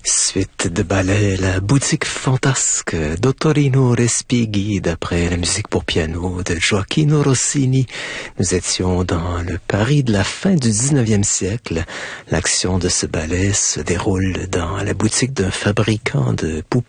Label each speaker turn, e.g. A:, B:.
A: Suite de ballet, la boutique fantasque d'Ottorino Respighi, d'après la musique pour piano de Gioacchino Rossini. Nous étions dans le Paris de la fin du 19e siècle. L'action de ce ballet se déroule dans la boutique d'un fabricant de poupées